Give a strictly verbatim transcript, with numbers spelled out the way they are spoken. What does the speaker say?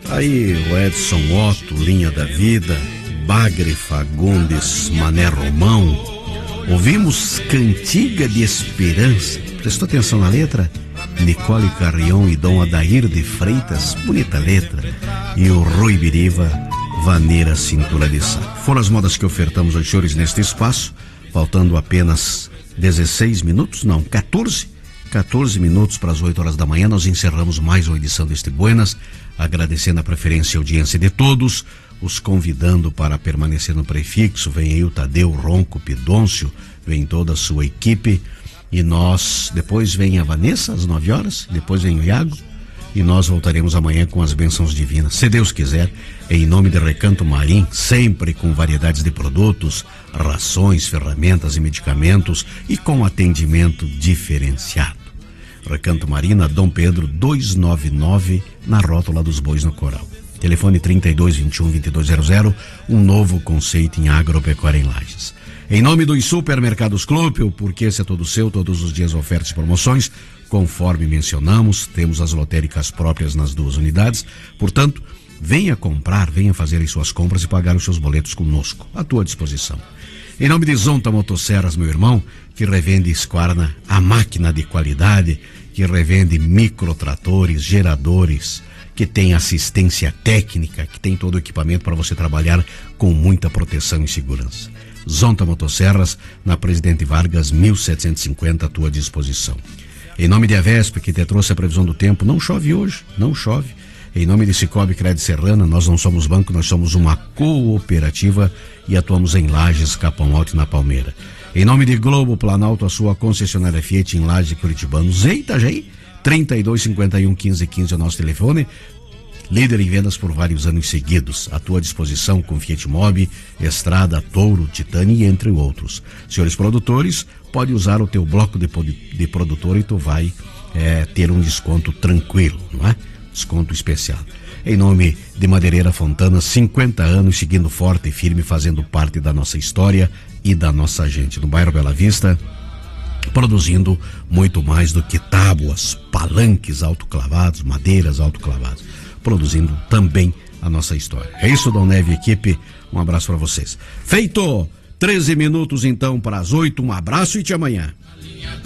Aí o Edson Otto, Linha da Vida, Bagre Fagundes, Mané Romão. Ouvimos Cantiga de Esperança. Prestou atenção na letra? Nicole Carrion e Dom Adair de Freitas, bonita letra. E o Rui Biriva, Vaneira Cintura de Saco. Foram as modas que ofertamos aos senhores neste espaço, faltando apenas dezesseis minutos, não, quatorze, quatorze minutos para as oito horas da manhã. Nós encerramos mais uma edição deste Buenas, agradecendo a preferência e audiência de todos, os convidando para permanecer no prefixo. Vem aí o Tadeu Ronco Pidôncio, vem toda a sua equipe, e nós, depois vem a Vanessa às nove horas, depois vem o Iago, e nós voltaremos amanhã com as bênçãos divinas, se Deus quiser, em nome de Recanto Marim, sempre com variedades de produtos, rações, ferramentas e medicamentos, e com atendimento diferenciado. Recanto Marim, na Dom Pedro duzentos e noventa e nove, na Rótula dos Bois, no Coral. Telefone trinta e dois, vinte e um, vinte e dois zero zero, um novo conceito em agropecuária em Lages. Em nome dos Supermercados Clopel, porque esse é todo seu, todos os dias ofertas e promoções, conforme mencionamos, temos as lotéricas próprias nas duas unidades, portanto, venha comprar, venha fazer as suas compras e pagar os seus boletos conosco, à tua disposição. Em nome de Zonta Motosserras, meu irmão, que revende Squarna, a máquina de qualidade, que revende microtratores, geradores, que tem assistência técnica, que tem todo o equipamento para você trabalhar com muita proteção e segurança. Zonta Motosserras, na Presidente Vargas, mil setecentos e cinquenta, à tua disposição. Em nome de Avesp, que te trouxe a previsão do tempo, não chove hoje, não chove. Em nome de Cicobi Crédito Serrana, nós não somos banco, nós somos uma cooperativa e atuamos em Lages, Capão Alto e na Palmeira. Em nome de Globo Planalto, a sua concessionária Fiat em Lages e Curitibanos. Eita, Jair! trinta e dois, cinquenta e um, quinze, quinze é o nosso telefone. Líder em vendas por vários anos seguidos. À tua disposição com Fiat Mobi, Estrada, Touro, Titani, entre outros. Senhores produtores, pode usar o teu bloco de, de produtor e tu vai é, ter um desconto tranquilo, não é? Desconto especial. Em nome de Madeireira Fontana, cinquenta anos seguindo forte e firme, fazendo parte da nossa história e da nossa gente. No bairro Bela Vista, produzindo muito mais do que tábuas, palanques autoclavados, madeiras autoclavadas, produzindo também a nossa história. É isso, Dom Neve e equipe, um abraço para vocês. Feito! treze minutos então para as oito, um abraço e até amanhã.